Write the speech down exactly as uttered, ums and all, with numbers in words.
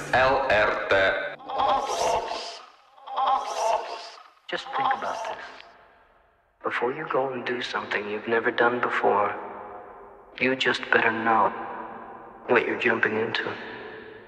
L R T. Just think about this. Before you go and do something you've never done before, you just better know what you're jumping into.